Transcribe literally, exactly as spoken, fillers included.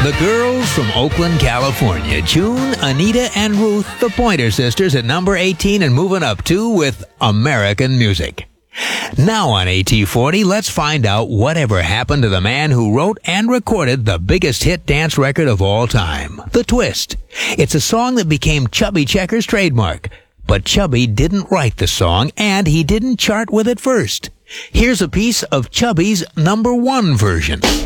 The girls from Oakland, California, June, Anita, and Ruth, the Pointer Sisters, at number eighteen and moving up two with American Music. Now on A T forty, let's find out whatever happened to the man who wrote and recorded the biggest hit dance record of all time, The Twist. It's a song that became Chubby Checker's trademark. But Chubby didn't write the song, and he didn't chart with it first. Here's a piece of Chubby's number one version.